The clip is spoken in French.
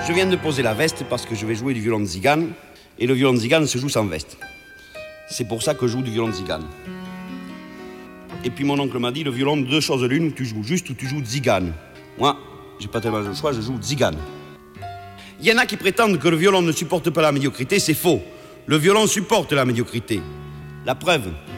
Je viens de poser la veste parce que je vais jouer du violon de zigane. Et le violon de zigane se joue sans veste. C'est pour ça que je joue du violon de zigane. Et puis mon oncle m'a dit, le violon, deux choses l'une, tu joues juste ou tu joues zigane. Moi, j'ai pas tellement le choix, je joue zigane. Il y en a qui prétendent que le violon ne supporte pas la médiocrité, c'est faux. Le violon supporte la médiocrité. La preuve,